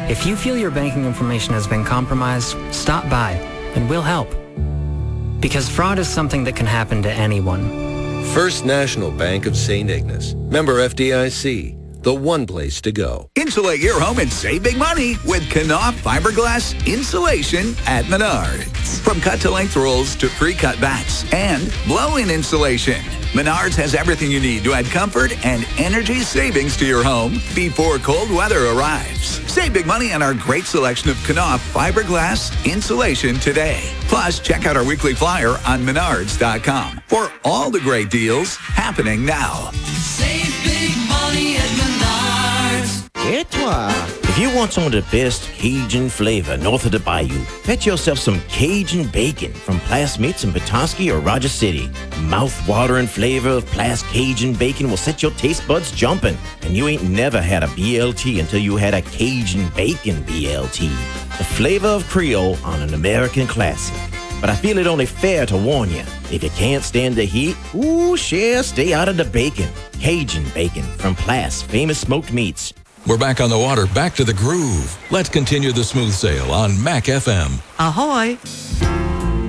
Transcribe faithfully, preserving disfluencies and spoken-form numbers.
If you feel your banking information has been compromised, stop by and we'll help. Because fraud is something that can happen to anyone. First National Bank of Saint Ignace. Member F D I C. The one place to go. Insulate your home and save big money with Knauf fiberglass insulation at Menards. From cut-to-length rolls to pre-cut bats and blow-in insulation, Menards has everything you need to add comfort and energy savings to your home before cold weather arrives. Save big money on our great selection of Knauf fiberglass insulation today. Plus, check out our weekly flyer on menards dot com for all the great deals happening now. Save big money at Menards. Et toi? If you want some of the best Cajun flavor north of the bayou, get yourself some Cajun bacon from Plas Meats in Petoskey or Rogers City. Mouth-watering flavor of Plas Cajun bacon will set your taste buds jumping. And you ain't never had a B L T until you had a Cajun bacon B L T. The flavor of Creole on an American classic. But I feel it only fair to warn you, if you can't stand the heat, ooh, share, stay out of the bacon. Cajun bacon from Plas Famous Smoked Meats. We're back on the water, back to the groove. Let's continue the smooth sail on Mac F M. Ahoy!